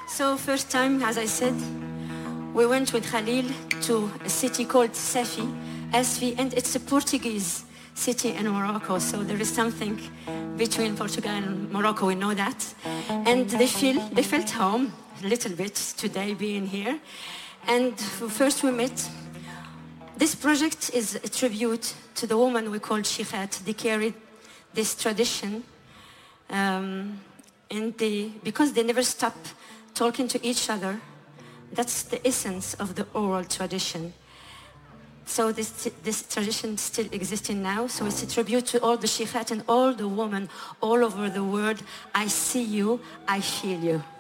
So first time, as I said, we went with Khalil to a city called Safi, Asfi, and it's a Portuguese city in Morocco. So there is something between Portugal and Morocco, we know that. And they felt home a little bit today being here. And first we met. This project is a tribute to the woman we call Shikhat. They carried this tradition because they never stop talking to each other. That's the essence of the oral tradition. So this tradition still existing now. So it's a tribute to all the Shikhat and all the women all over the world. I see you, I feel you.